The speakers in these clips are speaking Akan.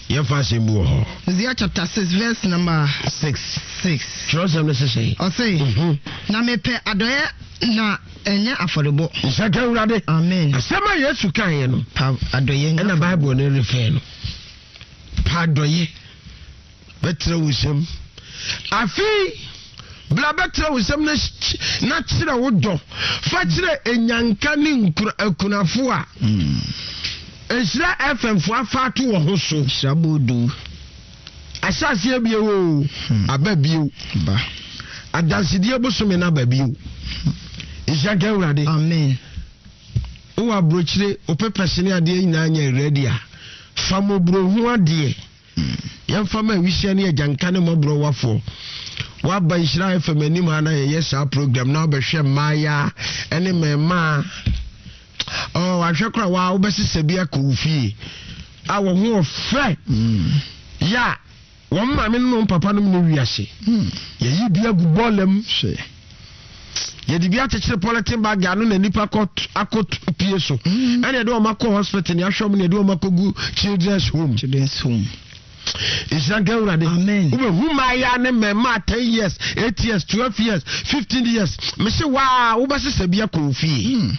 Your first in Isaiah chapter 6 verse number 6. Show some necessary. O say na me pe adoye na enya afodebo. Nsaka urade. Amen. Asema Yesu kan ye no. Pa adoye na Bible na refer no. Pa adoye. Betre wusem. Afi bla betre wusem na kire wodo. Fa kire enyanka ni akunafo a. Ensira FM fo afatu wo ho so. Shabodu. Asase bie wo. Ababie ba. Adansidie bosome na babie. Ishaga urade. Amen. O abrochire o pepesene ade nyina anya ready a. Famo bro hu ade. Yamfama wihia ne ajanka ne mobro wafo. Wa ba Isra FM anim ana ye sa program na obehwe maya ene mema. Oh, ahwekora wa obesise bia ko fie. A wo ho ofre. Ya, wo ma me no papa no me wiase. Ye yi bia gubolem se. Ye di bia chekere politin bag anu na nipa akot pie so. Ene de o makọ hospital ni ahwom na de o makogu children's home. Ishaga urade. Amen. Ube humaya ne mema 10 years, 8 years, 12 years, 15 years. Me se wa obesise bia ko fie.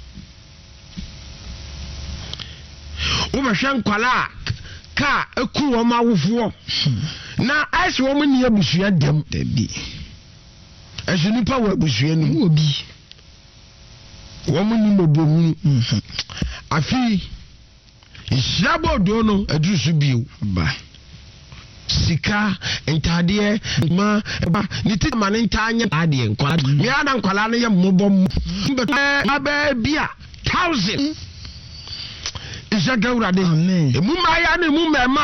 Umehwe nkwala ka eku wo ma wofo na ice wo mu ne abusua dem bi esunipa wo abusua nu obi wo mu ni mobomu afi isabo do no adusu biu ba sika entade ma ba niti ma ne ntanya ade nkwala me ana nkwala no ye mobom ba bia 1000 Ishaga urade. Amen. Emu maya ne mu mema.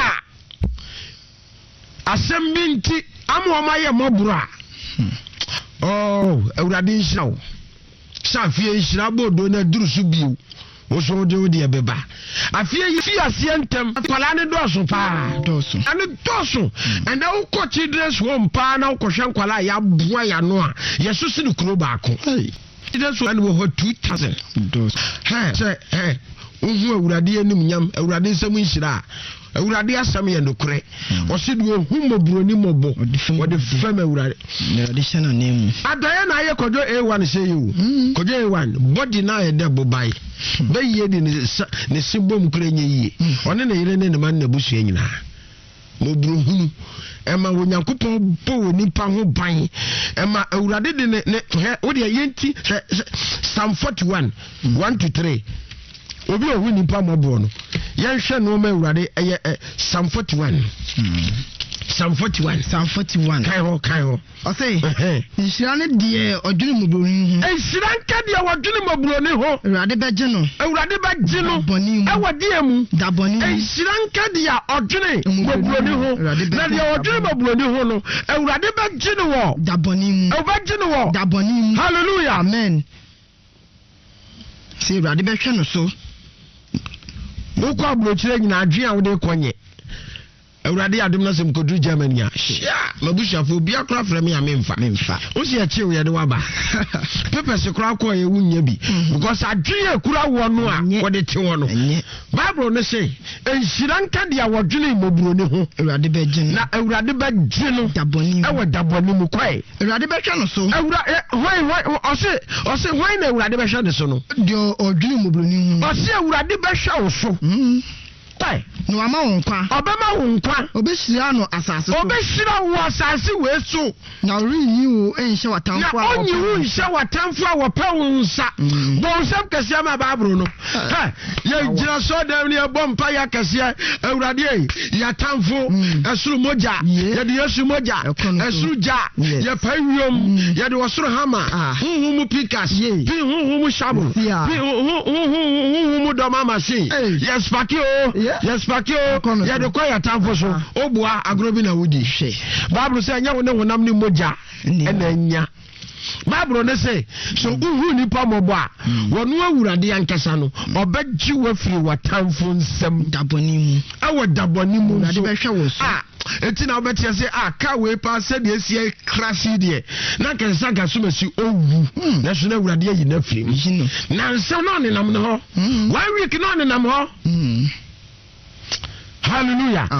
Asem binti amu omaye mobura. Oh, urade nshirawo. Safie nshira bodo na durusu biu. Oso de odi ebeba. Afie yi asie ntem. Kwala ne doso pa. Doso. Ane doso. And na uko children's home pa na uko hwe kwala ya bua ya no a. Yesu si ne kuro baako. Hey. Children's home wo 2000. Doso. Hey. Uhu awurade anim nyam awurade nsam nhira awurade asam ye nokure osidu ohu mobroni mobo wode fam awurade na de shana nemu adaye na ye kojo A1 say you kojo A1 body na ye debo bai be ye di ne sibom kure nye yi one na yire ne man na busu nyina mobruhunu ema wonyankopon bo nipa ho ban ema awurade de ne wode yenti Psalm 41 1 to 3 obi ohu nipa mobo no yenhwe no ma awurade eye Psalm 41 Psalm 41 kai ho o say nhira ne de odwene mobroni ho nhira nka de odwene mobroni ho awurade beje no ewode emu daboni nhira nka de odwene mobroni ho na de odwene mobroni ho no awurade beje no wo daboni mu obeje no wo daboni mu hallelujah amen si awurade behwe no so Uko abrochire nyina adwen a wode konye awurade adom na sem kodu Germany a mabushafo bia kra fra me a memfa o se achi wo yede waba pepes kra ko ye wunya bi because adwen ekura wo no a wode te wo no Bible no say enhira nka dia wodwene moburo ne ho awurade beje no na awurade beje no daboni ewo daboni mu kwai awurade behwe no so awurade hoi ose hoi na awurade behwe ne so no de odwene moburo ne ho ose awurade behwe wo so tai no ama wonkwa obema wonkwa obeshira no asase so obeshira wo asase we so na rinyi wo enhye watamfo a onyi wo nhye watamfo a wopa wonsa bonsam kase ama babro no ha ye gira so dem ne bompa ya kase awurade ya tamfo esuru moja ye de yesu moja esuru ja ye pawiom ye de wosoro hama huhumu pikas pi huhumu shabu pi huhumu doma machine yes pakio yes pakio ya de kwa ya tamfo so obua agrobi na wudi Bible say anya wo ne honam ni moja ena nya Bible ne say so uhu nipa mobo a wonu awurade ankasa no obegji wafiri watamfo nsem daboni mu awo daboni mu awurade behwe wo so eti na obetia say ka we pa se de esie krasi de na kensa gasumasi owu na so na awurade yi na firi na nsa no ne nam no ho 1 week no ne nam ho hallelujah